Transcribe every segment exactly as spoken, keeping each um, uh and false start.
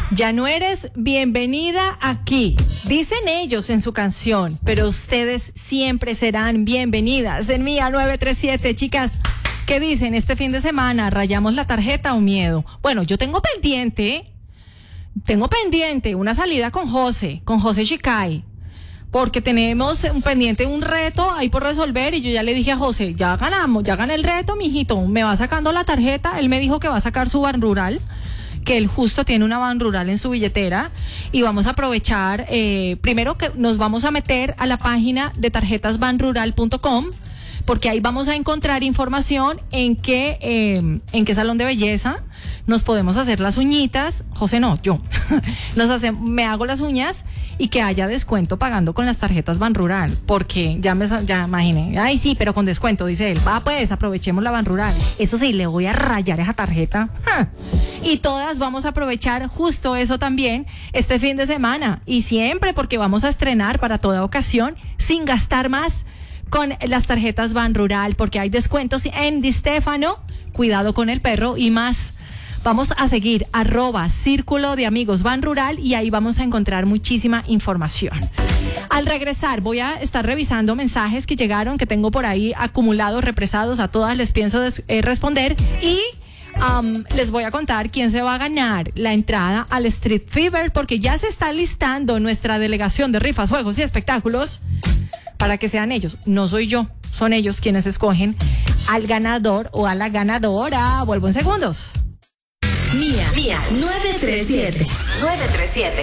Ya no eres bienvenida aquí, dicen ellos en su canción, pero ustedes siempre serán bienvenidas en Mía nueve tres siete. Chicas, ¿qué dicen este fin de semana? ¿Rayamos la tarjeta o miedo? Bueno, yo tengo pendiente, tengo pendiente una salida con José, con José Chicay, porque tenemos un pendiente, un reto ahí por resolver, y yo ya le dije a José, ya ganamos, ya gané el reto, mijito, me va sacando la tarjeta. Él me dijo que va a sacar su Ban Rural, que él justo tiene una Ban Rural en su billetera, y vamos a aprovechar, eh, primero que nos vamos a meter a la página de tarjetas ban rural punto com, porque ahí vamos a encontrar información en qué, eh, en qué salón de belleza nos podemos hacer las uñitas. José no, yo. Nos hace, me hago las uñas y que haya descuento pagando con las tarjetas Ban Rural, porque ya me, ya imaginé, ay sí, pero con descuento, dice él. Va pues, aprovechemos la Ban Rural. Eso sí, le voy a rayar esa tarjeta. ¡Ja! Y todas vamos a aprovechar justo eso también este fin de semana, y siempre, porque vamos a estrenar para toda ocasión sin gastar más con las tarjetas Ban Rural, porque hay descuentos en Di Stefano, Cuidado con el Perro y más. Vamos a seguir arroba Círculo de Amigos Ban Rural, y ahí vamos a encontrar muchísima información. Al regresar voy a estar revisando mensajes que llegaron, que tengo por ahí acumulados, represados. A todas les pienso des- eh, responder, y Um, les voy a contar quién se va a ganar la entrada al Street Fever, porque ya se está listando nuestra delegación de rifas, juegos y espectáculos para que sean ellos. No soy yo, son ellos quienes escogen al ganador o a la ganadora. Vuelvo en segundos. Mía, Mía, nueve tres siete. nueve tres siete.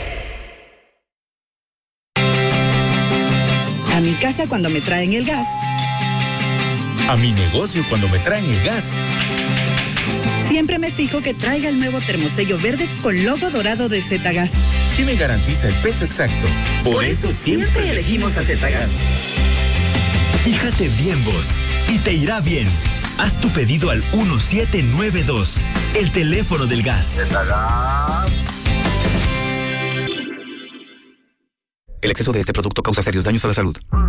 A mi casa cuando me traen el gas. A mi negocio cuando me traen el gas. Siempre me fijo que traiga el nuevo termosello verde con logo dorado de Zetagas, que me garantiza el peso exacto. Por, Por eso, eso siempre, siempre elegimos a Zetagas. Fíjate bien vos, y te irá bien. Haz tu pedido al uno siete nueve dos, el teléfono del gas. Zetagas. El exceso de este producto causa serios daños a la salud.